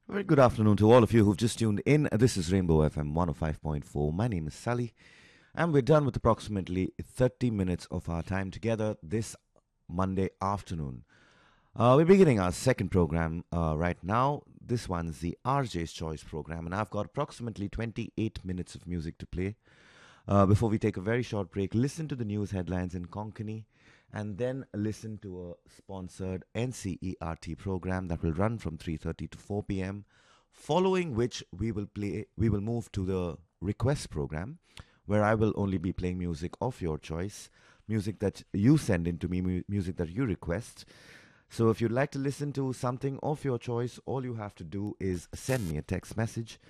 A very good afternoon to all of you who've just tuned in. This is Rainbow FM 105.4. My name is Sally, and we're done with approximately 30 minutes of our time together this Monday afternoon. We're beginning our second program right now. This one's the RJ's Choice program, and I've got approximately 28 minutes of music to play. Before we take a very short break, listen to the news headlines in Konkani and then listen to a sponsored NCERT program that will run from 3:30 to 4 p.m. Following which we will move to the request program where I will only be playing music of your choice, music that you send in to me, music that you request. So if you'd like to listen to something of your choice, all you have to do is send me a text message